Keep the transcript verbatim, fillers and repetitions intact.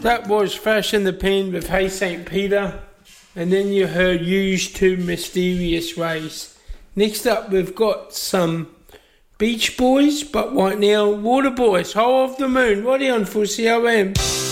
That was Flash in the Pan with Hey Saint Peter, and then you heard Used to Mysterious Ways. Next up we've got some Beach Boys, but right now Waterboys, Hole of the Moon. What are you on for C O M?